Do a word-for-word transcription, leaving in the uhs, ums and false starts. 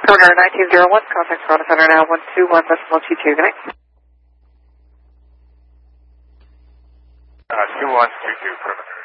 Perimeter nineteen zero one, contact Toronto Center now one two one decimal two two, good night. Uh, two one two two, perimeter.